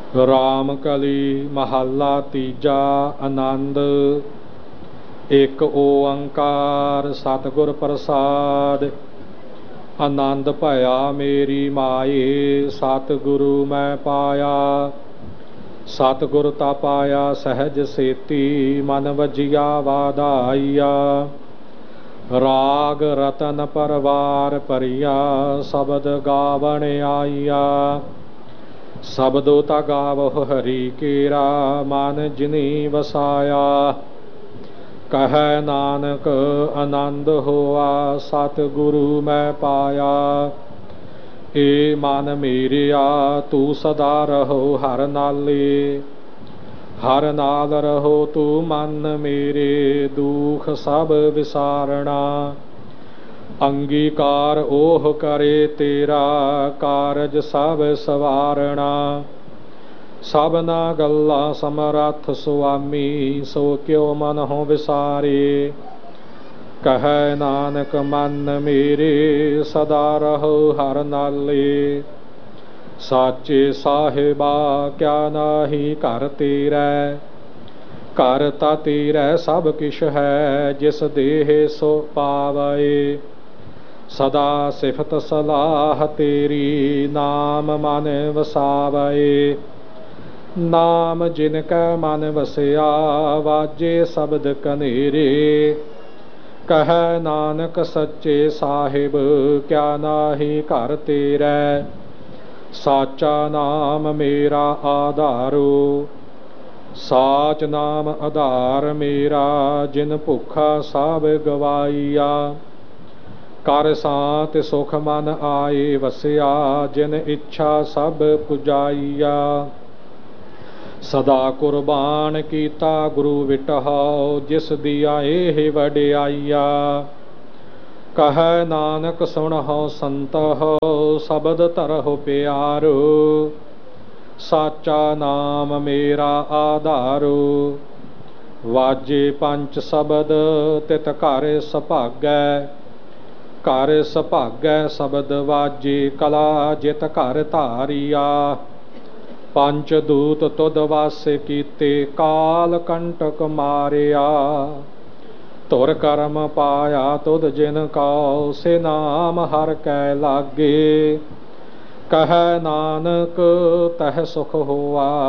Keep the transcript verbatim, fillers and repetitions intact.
ਰਾਮ ਕਲੀ ਮਹੱਲਾ ਤੀਜਾ। ਆਨੰਦ। ਇੱਕ ਓੰਕਾਰ ਸਤਿਗੁਰ ਪ੍ਰਸਾਦ। ਆਨੰਦ ਭਇਆ ਮੇਰੀ ਮਾਏ, ਸਤਿਗੁਰੂ ਮੈਂ ਪਾਇਆ। ਸਤਿਗੁਰ ਤਾ ਪਾਇਆ ਸਹਿਜ ਸੇਤੀ, ਮਨ ਵਜਿਆ ਵਾਧਾਈਆ। ਰਾਗ ਰਤਨ ਪਰਵਾਰ ਭਰੀਆ, ਸ਼ਬਦ ਗਾਵਣ ਆਈਆ। ਸ਼ਬਦੋ ਤਾ ਗਾਵਹੁ ਹਰੀ ਕੇਰਾ, ਮਨ ਜਿਨੀ ਵਸਾਇਆ। ਕਹੈ ਨਾਨਕ ਆਨੰਦ ਹੋਆ, ਸਤਿਗੁਰੂ ਮੈਂ ਪਾਇਆ। ਏ ਮਨ ਮੇਰਿਆ ਤੂੰ ਸਦਾ ਰਹੋ ਹਰ ਨਾਲੇ, ਹਰ ਨਾਲ ਰਹੋ ਤੂੰ ਮਨ ਮੇਰੇ, ਦੁਖ ਸਭ ਵਿਸਾਰਣਾ। ਅੰਗੀਕਾਰ ਓਹ ਕਰੇ ਤੇਰਾ, ਕਾਰਜ ਸਭ ਸਵਾਰਣਾ। ਸਭਨਾ ਗੱਲਾਂ ਸਮਰੱਥ ਸੁਆਮੀ, ਸੋ ਕਿਉ ਮਨਹੁ ਵਿਸਾਰੇ। ਕਹੈ ਨਾਨਕ ਮਨ ਮੇਰੇ, ਸਦਾ ਰਹੋ ਹਰ ਨਾਲੇ। ਸਾਚੇ ਸਾਹਿਬਾ ਕਿਆ ਨਾਹੀ ਘਰ ਤੇਰੈ, ਘਰ ਤਾ ਤੇਰੈ ਸਭ ਕਿਛ ਹੈ, ਜਿਸ ਦੇਹ ਸੋ ਪਾਵੈ। ਸਦਾ ਸਿਫਤ ਸਲਾਹ ਤੇਰੀ, ਨਾਮ ਮਨ ਵਸਾਵੈ। ਨਾਮ ਜਿਨ ਕੈ ਮਨ ਵਸਿਆ, ਵਾਜੇ ਸ਼ਬਦ ਕਨੇਰੇ। ਕਹੈ ਨਾਨਕ ਸੱਚੇ ਸਾਹਿਬ ਕਿਆ ਨਾਹੀ ਘਰ ਤੇਰੈ। ਸਾਚਾ ਨਾਮ ਮੇਰਾ ਆਧਾਰੋ, ਸਾਚ ਨਾਮ ਆਧਾਰ ਮੇਰਾ। ਜਿਨ ਭੁੱਖਾ ਸਭ ਗਵਾਈਆ, ਕਰ ਸਾਤ ਸੁਖ ਮਨ ਆਏ ਵਸਿਆ। ਜਿਨ ਇੱਛਾ ਸਭ ਪੁਜਾਈਆ, ਸਦਾ ਕੁਰਬਾਨ ਕੀਤਾ ਗੁਰੂ ਵਿਟਹੁ। ਜਿਸ ਦੀਆ ਇਹ ਵਡਿਆਈਆ, ਕਹੈ ਨਾਨਕ ਸੁਣਹੁ ਸੰਤਹੁ, ਸ਼ਬਦ ਧਰਹੁ ਪਿਆਰੋ। ਸਾਚਾ ਨਾਮ ਮੇਰਾ ਆਧਾਰੋ, ਵਾਜੇ ਪੰਚ ਸ਼ਬਦ ਤਿਤ ਘਰ ਸੁਭਾਗੈ। ਘਰ ਸੁਭਾਗੈ ਸ਼ਬਦ ਵਾਜੇ, ਕਲਾ ਜਿਤ ਘਰ ਧਾਰੀਆ। ਪੰਚ ਦੂਤ ਤੁਧ ਵਾਸ ਕੀਤੇ, ਕਾਲ ਕੰਟਕ ਮਾਰਿਆ। ਧੁਰ ਕਰਮ ਪਾਇਆ ਤੁਧ ਜਿਨ ਕਉ, ਸੇ ਨਾਮ ਹਰਿ ਕੈ ਲਾਗੇ। ਕਹੈ ਨਾਨਕ ਤਹ ਸੁਖ ਹੋਆ,